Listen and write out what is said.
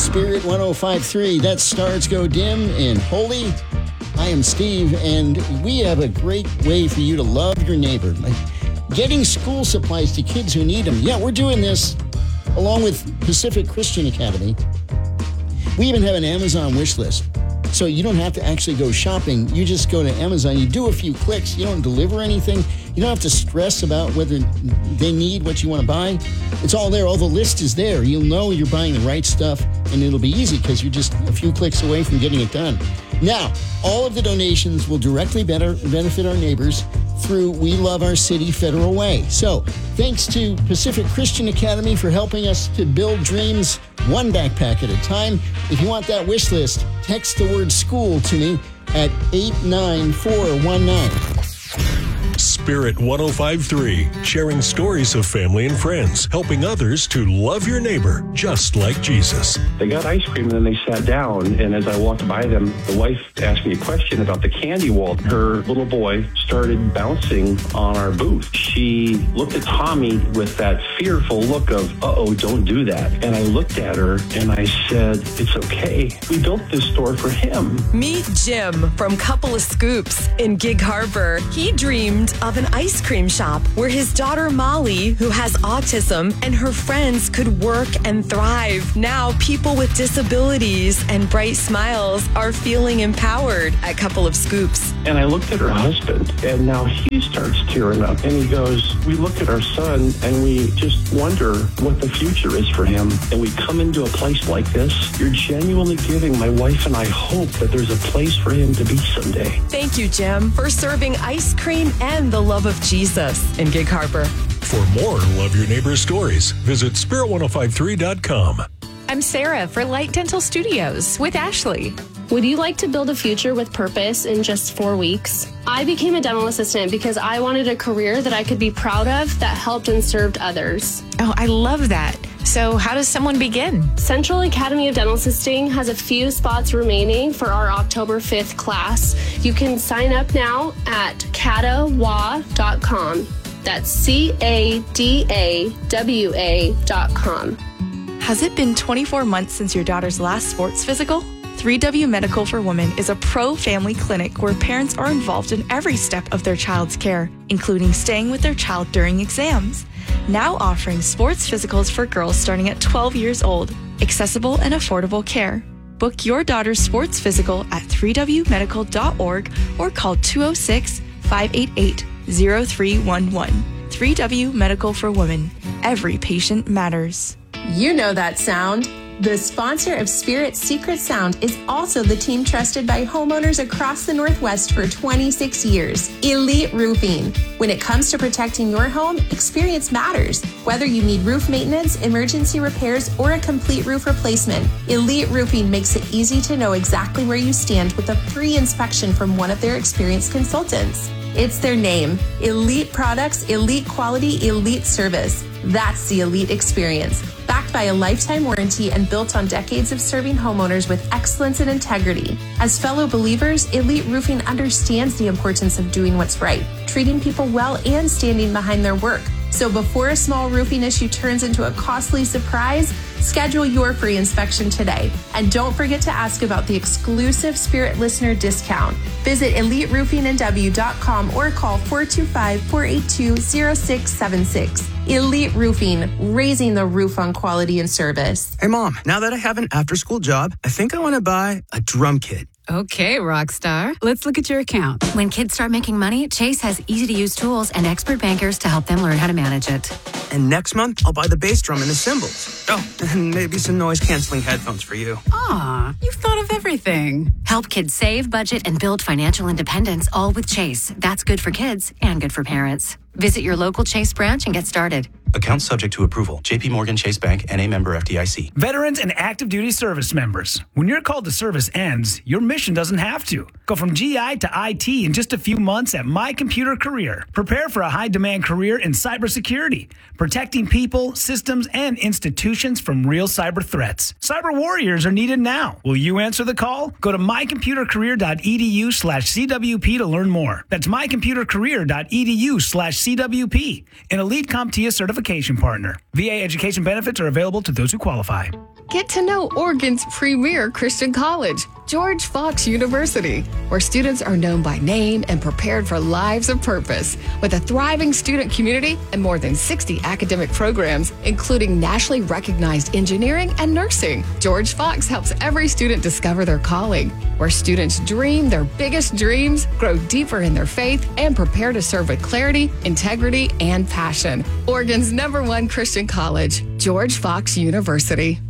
Spirit 105.3. That's Stars Go Dim and Holy. I am Steve, and we have a great way for you to love your neighbor. Getting school supplies to kids who need them. Yeah, we're doing this along with Pacific Christian Academy. We even have an Amazon wish list. So you don't have to actually go shopping. You just go to Amazon. You do a few clicks. You don't deliver anything. You don't have to stress about whether they need what you want to buy. It's all there. All the list is there. You'll know you're buying the right stuff, and it'll be easy because you're just a few clicks away from getting it done. Now, all of the donations will directly benefit our neighbors through We Love Our City Federal Way. So, thanks to Pacific Christian Academy for helping us to build dreams one backpack at a time. If you want that wish list, text the word school to me at 89419. Spirit 105.3, sharing stories of family and friends, helping others to love your neighbor just like Jesus. They got ice cream and then they sat down, and as I walked by them, the wife asked me a question about the candy wall. Her little boy started bouncing on our booth. She looked at Tommy with that fearful look of, uh-oh, don't do that. And I looked at her and I said, it's okay. We built this store for him. Meet Jim from Couple of Scoops in Gig Harbor. He dreamed of an ice cream shop where his daughter Molly, who has autism, and her friends could work and thrive. Now people with disabilities and bright smiles are feeling empowered at Couple of Scoops. And I looked at her husband, and now he starts tearing up. And he goes, we look at our son and we just wonder what the future is for him. And we come into a place like this. You're genuinely giving my wife and I hope that there's a place for him to be someday. Thank you, Jim, for serving ice cream and the love of Jesus in Gig Harbor. For more Love Your Neighbor stories, visit spirit1053.com. I'm Sarah for Light Dental Studios with Ashley. Would you like to build a future with purpose in just 4 weeks? I became a dental assistant because I wanted a career that I could be proud of that helped and served others. Oh, I love that. So how does someone begin? Central Academy of Dental Assisting has a few spots remaining for our October 5th class. You can sign up now at cadawa.com. That's CADAWA.com. Has it been 24 months since your daughter's last sports physical? 3W Medical for Women is a pro-family clinic where parents are involved in every step of their child's care, including staying with their child during exams. Now offering sports physicals for girls starting at 12 years old. Accessible and affordable care. Book your daughter's sports physical at 3wmedical.org or call 206-588-0311. 3W Medical for Women. Every patient matters. You know that sound. The sponsor of Spirit's Secret Sound is also the team trusted by homeowners across the Northwest for 26 years, Elite Roofing. When it comes to protecting your home, experience matters. Whether you need roof maintenance, emergency repairs, or a complete roof replacement, Elite Roofing makes it easy to know exactly where you stand with a free inspection from one of their experienced consultants. It's their name. Elite products, elite quality, elite service. That's the Elite experience. Backed by a lifetime warranty and built on decades of serving homeowners with excellence and integrity. As fellow believers, Elite Roofing understands the importance of doing what's right, treating people well, and standing behind their work. So before a small roofing issue turns into a costly surprise, schedule your free inspection today. And don't forget to ask about the exclusive Spirit listener discount. Visit EliteRoofingNW.com or call 425-482-0676. Elite Roofing, raising the roof on quality and service. Hey, Mom, now that I have an after-school job, I think I want to buy a drum kit. Okay, Rockstar. Let's look at your account. When kids start making money, Chase has easy-to-use tools and expert bankers to help them learn how to manage it. And next month, I'll buy the bass drum and the cymbals. Oh, and maybe some noise-canceling headphones for you. Aw, you've thought of everything. Help kids save, budget, and build financial independence, all with Chase. That's good for kids and good for parents. Visit your local Chase branch and get started. Account subject to approval. JP Morgan Chase Bank, N.A. member FDIC. Veterans and active duty service members. When your call to service ends, your mission doesn't have to. Go from GI to IT in just a few months at My Computer Career. Prepare for a high-demand career in cybersecurity, protecting people, systems, and institutions from real cyber threats. Cyber warriors are needed now. Will you answer the call? Go to mycomputercareer.edu/CWP to learn more. That's mycomputercareer.edu/CWP. An Elite CompTIA certification certification partner. VA education benefits are available to those who qualify. Get to know Oregon's premier Christian college, George Fox University, where students are known by name and prepared for lives of purpose. With a thriving student community and more than 60 academic programs, including nationally recognized engineering and nursing, George Fox helps every student discover their calling, where students dream their biggest dreams, grow deeper in their faith, and prepare to serve with clarity, integrity, and passion. Oregon's #1 Christian college, George Fox University.